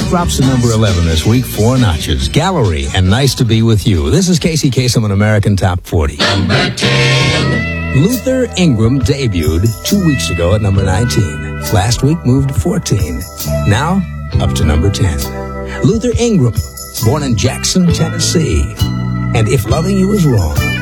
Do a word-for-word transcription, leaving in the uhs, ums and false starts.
That drops to number eleven this week, four notches. Gallery and Nice to Be With You. This is Casey Kasem on American Top forty. Number ten. Luther Ingram debuted two weeks ago at number nineteen. Last week moved to fourteen. Now up to number ten. Luther Ingram, born in Jackson, Tennessee. And If Loving You Is Wrong.